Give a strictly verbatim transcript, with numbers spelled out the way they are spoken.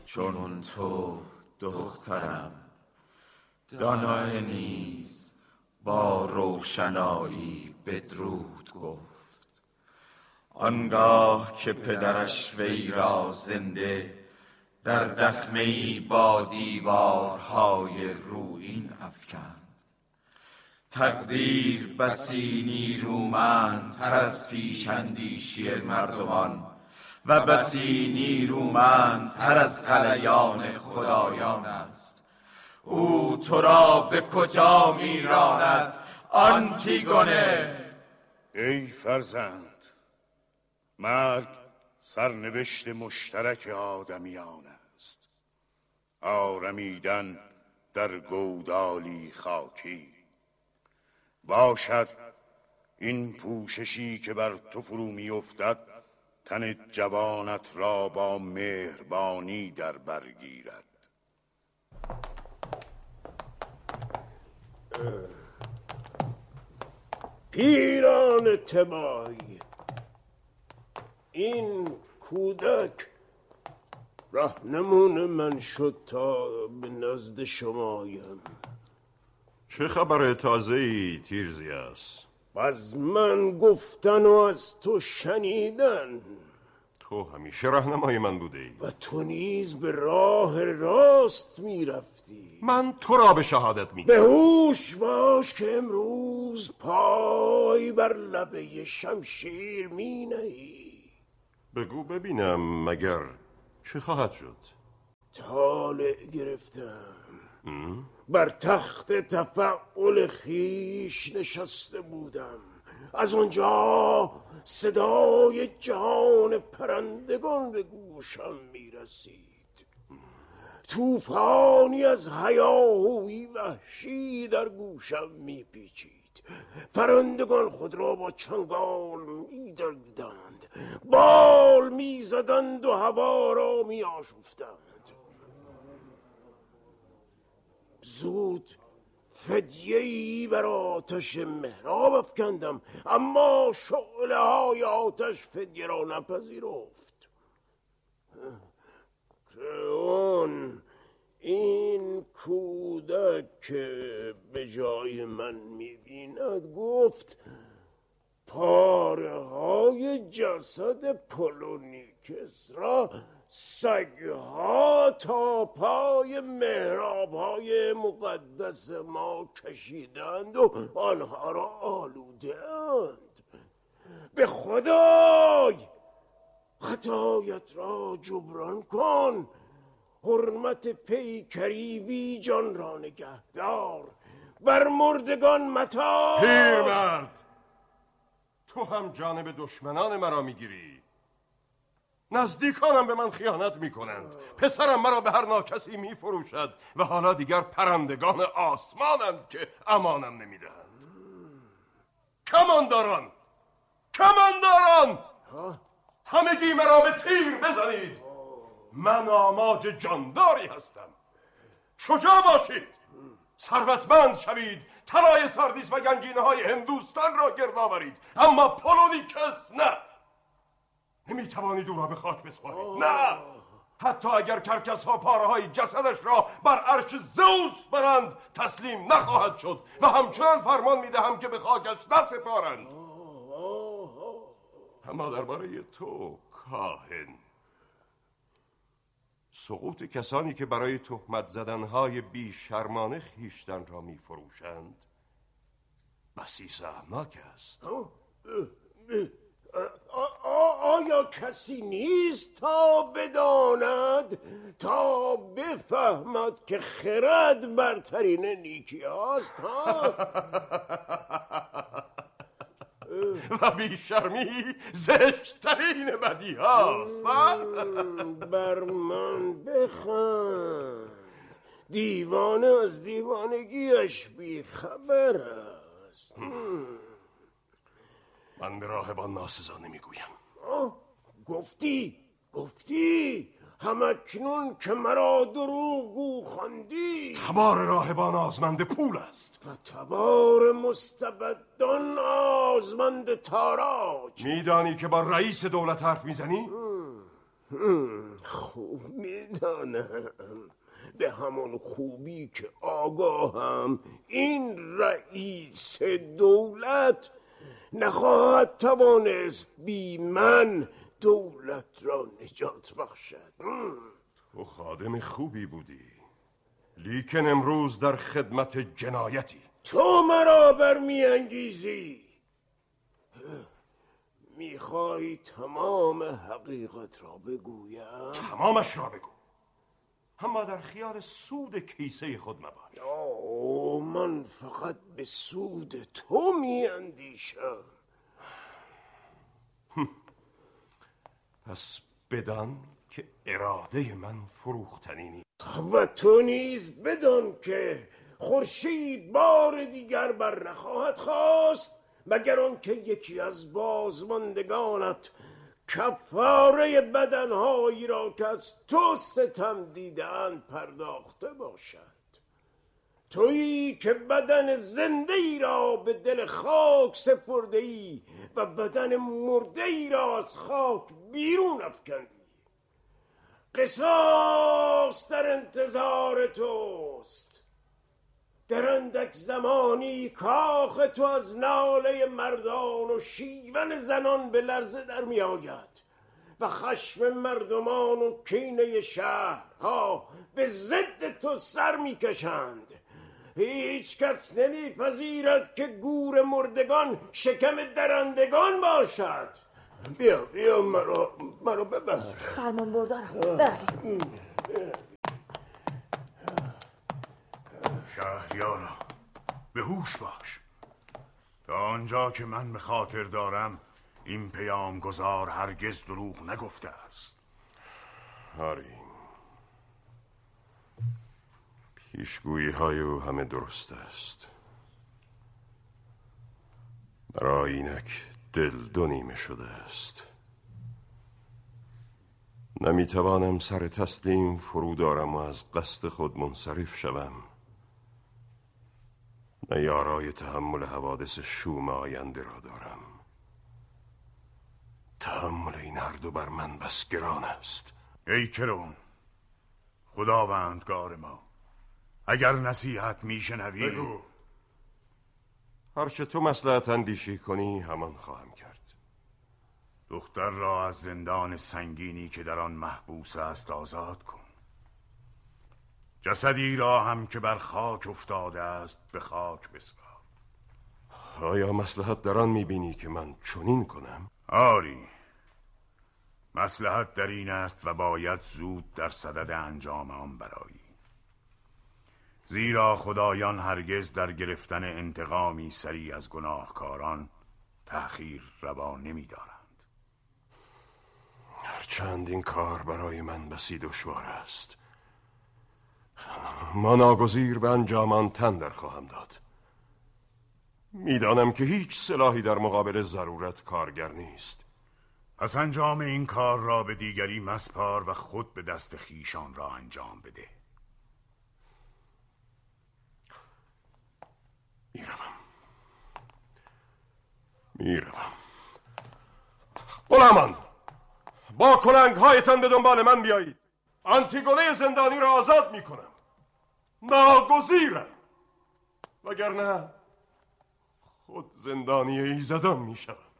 چون تو دخترم دانای نیز با روشنایی بدرود گفت. آنگاه که پدرش وی را زنده در دخمه‌ای با دیوارهای رویین افکند. تقدیر بسی نیرومندتر از پیش اندیشی مردمان و بسی نیرومندتر از غلیان خدایان است. او تو را به کجا میراند آنتیگونه؟ ای فرزند، مرگ سرنوشت مشترک آدمیان است. آرمیدن در گودالی خاکی. باشد این پوششی که بر تو فرو می افتد تن جوانت را با مهربانی در برگیرد. پیران تبایی، این کودک راهنمون من شد تا به نزد شمایم. چه خبر تازه‌ای تیرزیاس؟ از من گفتن و از تو شنیدن. تو همیشه راهنمای من بوده ای و تو نیز به راه راست می رفتی. من تو را به شهادت می به هوش باش که امروز پای بر لبه شمشیر می نهی. بگو ببینم مگر چه خواهد شد؟ طالع گرفتم. بر تخت تفعول خیش نشسته بودم. از اونجا صدای جهان پرندگان به گوشم میرسید. طوفانی از هیاهوی وحشی در گوشم میپیچید. پرندگان خود را با چنگال میدریدند، بال میزدند و هوا را میآشفتند. زود فدیه‌ای بر آتش محراب افکندم، اما شعله های آتش فدیه را نپذیرفت. کرئون، این کودک که به جای من می‌بیند گفت پاره های جسد پولونیکس را سگها تا پای محراب‌های مقدس ما کشیدند و آنها را آلوده‌اند. به خدای خطایت را جبران کن. حرمت پیکری بی جان را نگهدار. بر مردگان متاز. پیرمرد، تو هم جانب دشمنان مرا میگیری. نزدیکانم به من خیانت میکنند. پسرم مرا به هر ناکسی میفروشد و حالا دیگر پرندگان آسمانند که امانم نمیدهند. کمانداران، کمانداران، همگی مرا به تیر بزنید. من آماج جانداری هستم. شجاع باشید، ثروتمند شوید، طلای ساردیس و گنجینه های هندوستان را گرد آورید، اما پولونیکس نه. نمی توانید او را به خاک بسپارید. نه، حتی اگر کرکس ها پاره های جسدش را بر عرش زئوس برند تسلیم نخواهد شد و همچنان فرمان می دهم که به خاکش نسپارند. اما درباره تو کاهن، سقوط کسانی که برای تهمت زدنهای بی شرمانه خیشتن را می فروشند بسی سهمناک است. آیا کسی نیست تا بداند، تا بفهمد که خرد برترین نیکی است؟ و بیشرمی زشترین بدی هاست. بر من بخند. دیوانه از دیوانگیش بی خبر است. من به راهبان ناسزا نمیگویم. گفتی گفتی همکنون که مرا دروغگو خواندی. تبار راهبان آزمند پول است و تبار مستبدان آزمند تاراج. میدانی که با رئیس دولت حرف میزنی؟ خوب میدانم به همان خوبی که آگاهم این رئیس دولت نخواهد توانست بی من دولت را نجات بخشد. تو خادم خوبی بودی، لیکن امروز در خدمت جنایتی. تو مرا برمی‌انگیزی. میخوای تمام حقیقت را بگویم؟ تمامش را بگو، اما در خیال سود کیسه خود مباش. آه، من فقط به سود تو میاندیشم. پس بدان که اراده من فروختنی نیست. و تو نیز بدان که خورشید بار دیگر بر نخواهد خاست مگر آنکه یکی از بازماندگانت کفاره بدنهایی را که از تو ستم دیدند پرداخته باشد. تویی که بدن زنده ای را به دل خاک سپرده ای و بدن مرده ای را از خاک بیرون افکندی. قصاص در انتظار توست. در اندک زمانی کاخ تو از ناله مردان و شیون زنان به لرزه در می آید و خشم مردمان و کینه شهرها به ضد تو سر می کشند. هیچ کس نمی پذیرد که گور مردگان شکم درندگان باشد. بیا بیا مرا مرا ببر. فرمان بردارم برویم. شهریارا به هوش باش. تا آنجا که من به خاطر دارم این پیامگذار هرگز دروغ نگفته است. آری، پیشگویی های او همه درست است. برای اینک دل دو نیمه شده است. نمیتوانم سر تسلیم فرو دارم و از قصد خود منصرف شوم، نه یارای تحمل حوادث شوم آینده را دارم. تحمل این هر دو بر من بس گران است. ای کرون، خداوندگار ما، اگر نصیحت میشنوی بگو. هرچه تو مصلحت اندیشی کنی همان خواهم کرد. دختر را از زندان سنگینی که در آن محبوس است آزاد کن. جسدی را هم که بر خاک افتاده است به خاک بسپار. آیا مصلحت در آن میبینی که من چنین کنم؟ آری، مصلحت در این است و باید زود در صدد انجام آن برایی. زیرا خدایان هرگز در گرفتن انتقامی سریع از گناهکاران تأخیر روا نمی‌دارند. هرچند این کار برای من بسی دشوار است، ما ناگزیر به انجام آن تن در خواهم داد. میدانم که هیچ سلاحی در مقابل ضرورت کارگر نیست. پس انجام این کار را به دیگری مسپار و خود به دست خیشان را انجام بده. میروم میروم غلامان، با کلنگ هایتان به دنبال من بیایید. آنتیگونه زندانی را آزاد میکنم. ناگزیرم، وگرنه خود زندانی ایزدان میشوم.